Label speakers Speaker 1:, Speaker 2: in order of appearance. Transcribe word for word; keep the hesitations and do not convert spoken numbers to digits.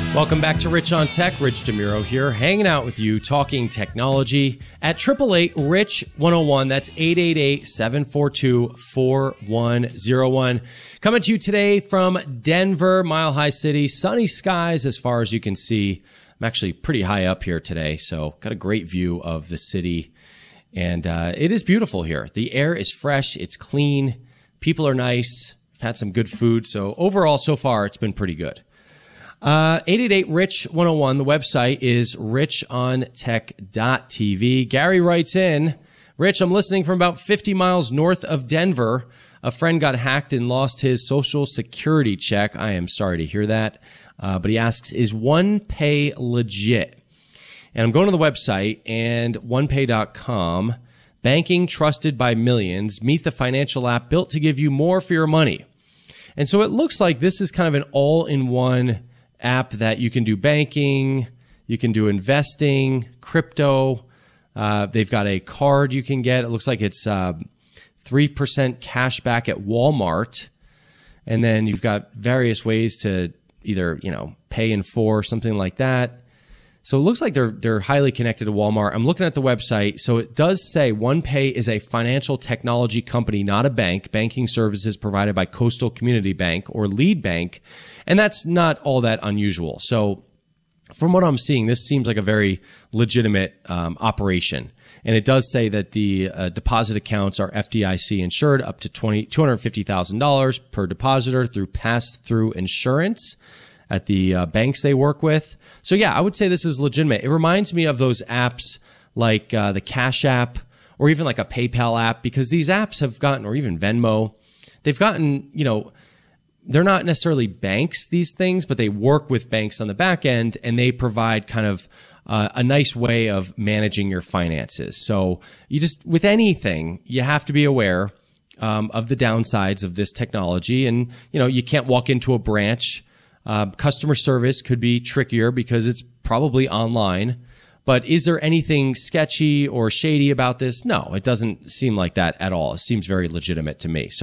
Speaker 1: Welcome back to Rich on Tech. Rich DeMuro here, hanging out with you, talking technology at eight eight eight, R I C H, one oh one. That's eight eight eight, seven four two, four one oh one. Coming to you today from Denver, Mile High City. Sunny skies as far as you can see. I'm actually pretty high up here today, so got a great view of the city. And uh, it is beautiful here. The air is fresh. It's clean. People are nice. I've had some good food. So overall, so far, it's been pretty good. Uh, eight eight eight, R I C H, one oh one. The website is rich on tech dot t v. Gary writes in, Rich, I'm listening from about fifty miles north of Denver. A friend got hacked and lost his social security check. I am sorry to hear that. Uh, but he asks, is OnePay legit? And I'm going to the website, and one pay dot com, banking trusted by millions, meet the financial app built to give you more for your money. And so it looks like this is kind of an all-in-one app that you can do banking, you can do investing, crypto. Uh, they've got a card you can get. It looks like it's uh, three percent cash back at Walmart. And then you've got various ways to either, you know, pay in full, something like that. So it looks like they're they're highly connected to Walmart. I'm looking at the website. So it does say OnePay is a financial technology company, not a bank. Banking services provided by Coastal Community Bank or Lead Bank. And that's not all that unusual. So from what I'm seeing, this seems like a very legitimate um, operation. And it does say that the uh, deposit accounts are F D I C insured up to two hundred fifty thousand dollars per depositor through pass-through insurance at the uh, banks they work with. So yeah, I would say this is legitimate. It reminds me of those apps like uh, the Cash App or even like a PayPal app, because these apps have gotten, or even Venmo, they've gotten, you know, they're not necessarily banks, these things, but they work with banks on the back end, and they provide kind of uh, a nice way of managing your finances. So you just, with anything, you have to be aware um, of the downsides of this technology. And, you know, you can't walk into a branch. Uh, customer service could be trickier because it's probably online. But is there anything sketchy or shady about this? No, it doesn't seem like that at all. It seems very legitimate to me. So